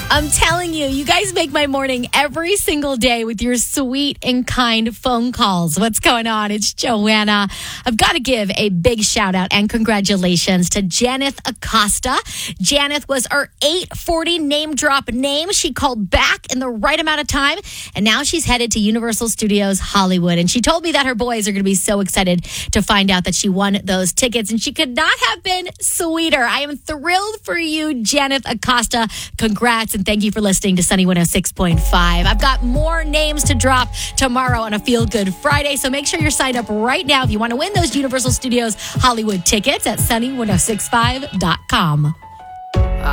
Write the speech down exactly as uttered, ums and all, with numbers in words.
I'm telling you, you guys make my morning every single day with your sweet and kind phone calls. What's going on? It's Joanna. I've got to give a big shout out and congratulations to Janeth Acosta. Janeth was our eight forty name drop name. She called back in the right amount of time, and now she's headed to Universal Studios Hollywood. And she told me that her boys are going to be so excited to find out that she won those tickets, and she could not have been sweeter. I am thrilled for you, Janeth Acosta. Congrats. And thank you for listening to Sunny one oh six point five. I've got more names to drop tomorrow on a Feel Good Friday, so make sure you're signed up right now if you want to win those Universal Studios Hollywood tickets at sunny ten sixty-five dot com.